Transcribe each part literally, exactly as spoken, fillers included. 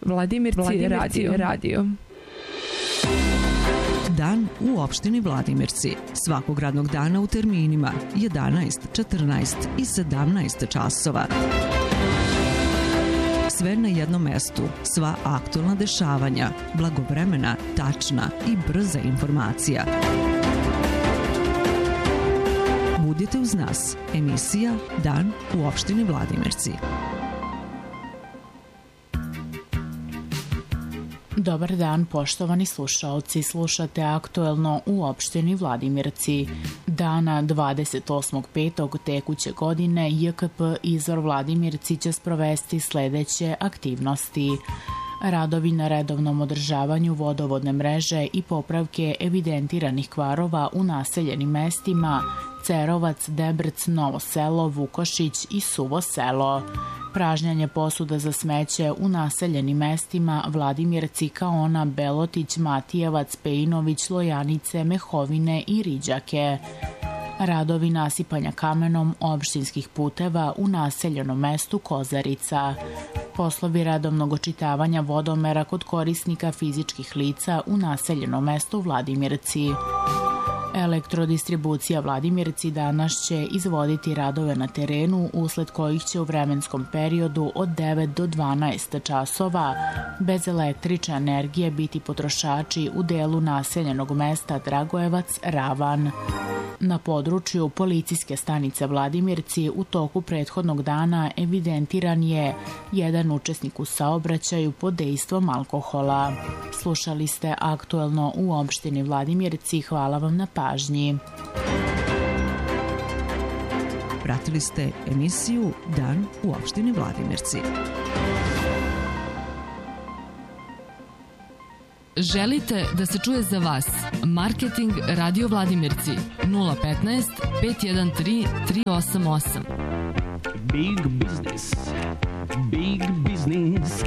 Vladimirci, Vladimirci radio. radio. Dan u opštini Vladimirci. Svakog radnog dana u terminima jedanaest, četrnaest i sedamnaest časova. Sve na jednom mestu, sva aktualna dešavanja, blagovremena, tačna i brza informacija. Budite uz nas. Emisija Dan u opštini Vladimirci. Dobar dan, poštovani slušaoci. Slušate aktuelno u opštini Vladimirci. Dana dvadeset osmog petog tekuće godine J K P Izvor Vladimirci će sprovesti sledeće aktivnosti. Radovi na redovnom održavanju vodovodne mreže i popravke evidentiranih kvarova u naseljenim mestima Cerovac, Debrc, Novo selo, Vukošić i Suvo selo. Pražnjanje posuda za smeće u naseljenim mestima Vladimirci, Kaona, Belotić, Matijevac, Pejinović, Lojanice, Mehovine i Riđake. Radovi nasipanja kamenom opštinskih puteva u naseljenom mestu Kozarica. Poslovi redovnog očitavanja vodomera kod korisnika fizičkih lica u naseljenom mestu Vladimirci. Elektrodistribucija Vladimirci danas će izvoditi radove na terenu, usled kojih će u vremenskom periodu od devet do dvanaest časova bez električne energije biti potrošači u delu naseljenog mesta Dragojevac-Ravan. Na području policijske stanice Vladimirci u toku prethodnog dana evidentiran je jedan učesnik u saobraćaju pod dejstvom alkohola. Slušali ste aktuelno u opštini Vladimirci. Hvala vam na pažnji. Pratili ste emisiju Dan u opštini Vladimirci. Želite da se čuje za vas? Marketing Radio Vladimirci nula petnaest, pet jedan tri, tri osam osam. Big business. Big business.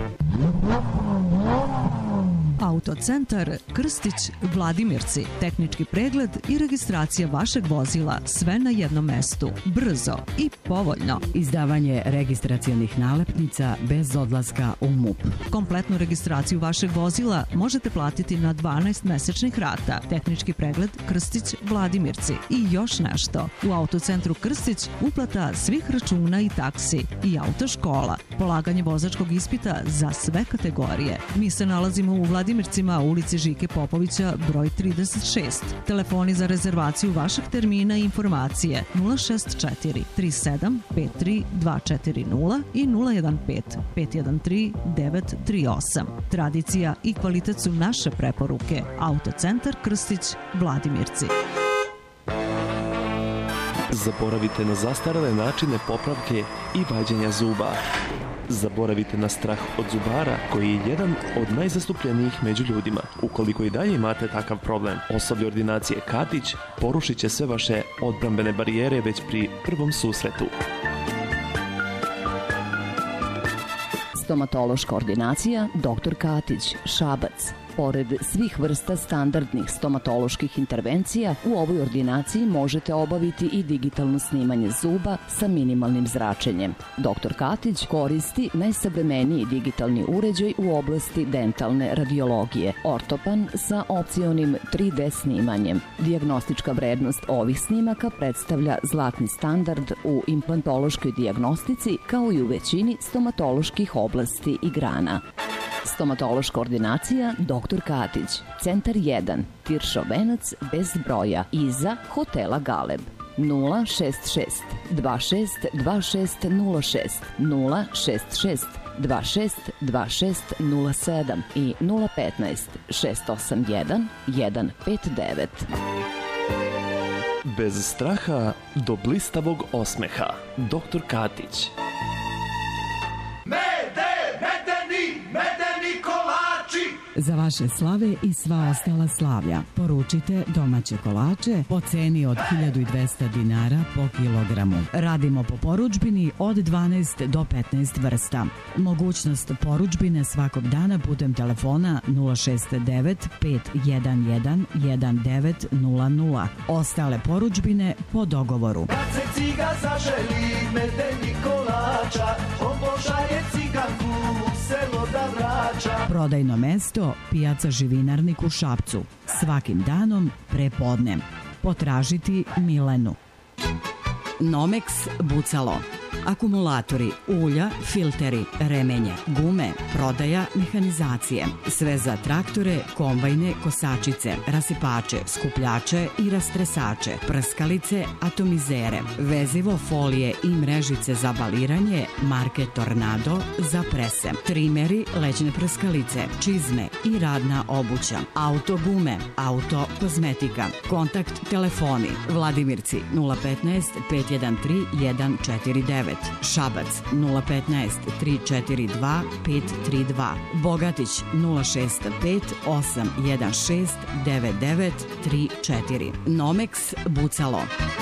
Autocentar Krstić Vladimirci. Tehnički pregled i registracija vašeg vozila sve na jednom mestu. Brzo i povoljno. Izdavanje registracionih nalepnica bez odlaska u M U P. Kompletnu registraciju vašeg vozila možete platiti na dvanaest mesečnih rata. Tehnički pregled Krstić Vladimirci. I još nešto. U Autocentru Krstić uplata svih računa i taksi i autoškola. Polaganje vozačkog ispita za sve kategorije. Mi se nalazimo u Vladimircima, u ulici Žike Popovića, broj trideset šest. Telefoni za rezervaciju vašeg termina i informacije nula šest četiri, tri sedam pet tri dva četiri nula i nula jedan pet, pet jedan tri, devet tri osam. Tradicija i kvalitet su naše preporuke. Autocentar Krstić Vladimirci. Zaboravite na zastarele načine popravke i vađenja zuba. Zaboravite na strah od zubara, koji je jedan od najzastupljenijih među ljudima. Ukoliko i dalje imate takav problem, osoblje ordinacije Katić porušit će sve vaše odbrambene barijere već pri prvom susretu. Stomatološka ordinacija doktor Katić, Šabac. Pored svih vrsta standardnih stomatoloških intervencija, u ovoj ordinaciji možete obaviti i digitalno snimanje zuba sa minimalnim zračenjem. doktor Katić koristi najsavremeniji digitalni uređaj u oblasti dentalne radiologije, ortopan sa opcionim tri D snimanjem. Dijagnostička vrednost ovih snimaka predstavlja zlatni standard u implantološkoj dijagnostici, kao i u većini stomatoloških oblasti i grana. Stomatološka ordinacija doktor Katić, Centar jedan, Tiršov venac bez broja, iza hotela Galeb. nula šest šest dva šest dva šest nula šest, nula šest šest dva šest dva šest nula sedam i nula petnaest šest osam jedan jedan pet devet. Bez straha do blistavog osmeha. doktor Katić. Za vaše slave i sva ostala slavlja poručite domaće kolače po ceni od hiljadu dvesta dinara po kilogramu. Radimo po porudžbini od dvanaest do petnaest vrsta. Mogućnost porudžbine svakog dana putem telefona nula šest devet pet jedan jedan jedan devet nula nula. Ostale porudžbine po dogovoru. Kad se ciga zaželi medeni kolača, on pošalje ciganku u selo da vraća. Prodajno mesto Pijaca Živinarnik u Šapcu. Svakim danom pre podne. Potražiti Milenu. Nomex Bucalo. Akumulatori, ulja, filteri, remenje, gume, prodaja, mehanizacije. Sve za traktore, kombajne, kosačice, rasipače, skupljače i rastresače, prskalice, atomizere, vezivo, folije i mrežice za baliranje, marke Tornado za prese, trimeri, lećne prskalice, čizme i radna obuća, auto gume, auto kozmetika, kontakt telefoni, Vladimirci nula petnaest pet jedan tri jedan četiri devet, Šabac nula petnaest tri četiri dva pet tri dva, Bogatić nula šest pet osam jedan šest devet devet tri četiri. Nomex Bucalo.